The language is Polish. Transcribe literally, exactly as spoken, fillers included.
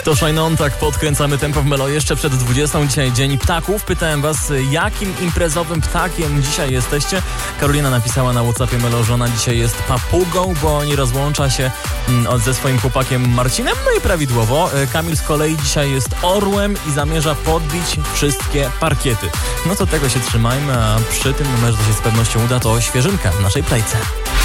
To Shine On, tak podkręcamy tempo w Melo jeszcze przed dwudziestą. Dzisiaj Dzień Ptaków. Pytałem was, jakim imprezowym ptakiem dzisiaj jesteście? Karolina napisała na WhatsAppie Melo, że ona dzisiaj jest papugą, bo nie rozłącza się ze swoim chłopakiem Marcinem. No i prawidłowo. Kamil z kolei dzisiaj jest orłem i zamierza podbić wszystkie parkiety. No to tego się trzymajmy, a przy tym numerze to się z pewnością uda. To świeżynka w naszej playce.